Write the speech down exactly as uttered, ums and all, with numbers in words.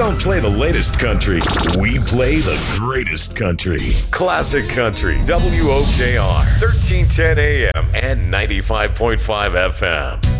don't play the latest country. We play the greatest country. Classic Country. W O K R. thirteen ten A M and ninety-five point five F M.